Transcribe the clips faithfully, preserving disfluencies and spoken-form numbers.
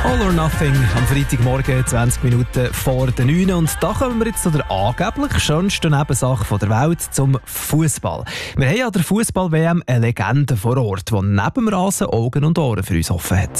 All or Nothing am Freitagmorgen, zwanzig Minuten vor der neun. Und da kommen wir jetzt zu der angeblich schönsten Nebensache der Welt, zum Fußball. Wir haben an der Fußball-W M eine Legende vor Ort, die neben dem Rasen Augen und Ohren für uns offen hat.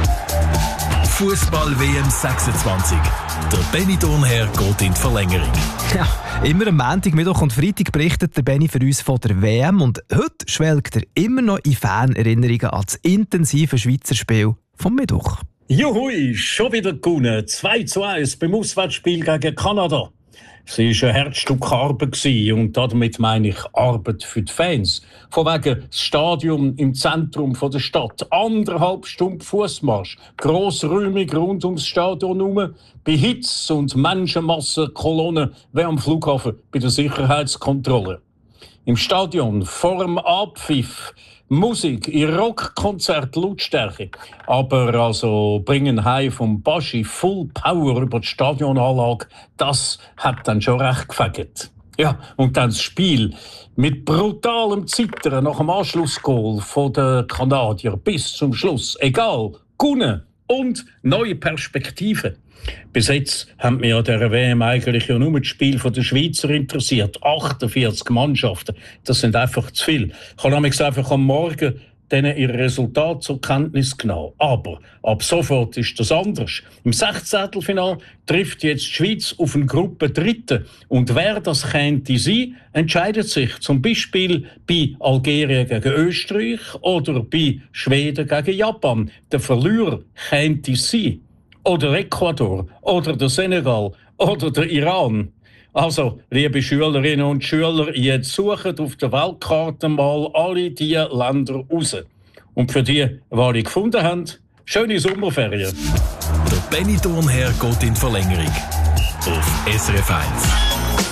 Fußball-W M sechsundzwanzig. Der Benny Thurnherr geht in die Verlängerung. Ja, immer am Montag, Mittwoch und Freitag berichtet der Benny für uns von der W M. Und heute schwelgt er immer noch in Fanerinnerungen an das intensive Schweizer Spiel vom Mittwoch. Juhui, schon wieder gewonnen. zwei zu eins beim Auswärtsspiel gegen Kanada. Es war ein Herzstück Arbeit und damit meine ich Arbeit für die Fans. Von wegen das Stadion im Zentrum der Stadt. Anderthalb Stunden Fußmarsch. Grossräumig rund ums Stadion herum. Bei Hitze und Menschenmassen, Kolonnen wie am Flughafen bei der Sicherheitskontrolle. Im Stadion vor dem Abpfiff Musik, in Rockkonzert, Lautstärke. Aber also bringen heim vom Baschi Full Power über die Stadionanlage, das hat dann schon recht gefegt. Ja, und dann das Spiel mit brutalem Zittern nach dem Anschlussgoal von den Kanadier bis zum Schluss. Egal, gewonnen und neue Perspektiven. Bis jetzt haben wir ja der W M eigentlich ja nur das Spiel der Schweizer interessiert. achtundvierzig Mannschaften, das sind einfach zu viel. Ich habe nämlich einfach am Morgen denen ihr Resultat zur Kenntnis genommen. Aber ab sofort ist das anders. Im Sechzehntelfinale trifft jetzt die Schweiz auf eine Gruppe Dritten. Und wer das könnte sein, entscheidet sich zum Beispiel bei Algerien gegen Österreich oder bei Schweden gegen Japan. Der Verlierer könnte sein. Oder Ecuador, oder der Senegal, oder der Iran. Also, liebe Schülerinnen und Schüler, jetzt suchen auf der Weltkarte mal alle diese Länder raus. Und für die, die ich gefunden haben, schöne Sommerferien. Der Benny Thurnherr geht in die Verlängerung. Auf S R F eins.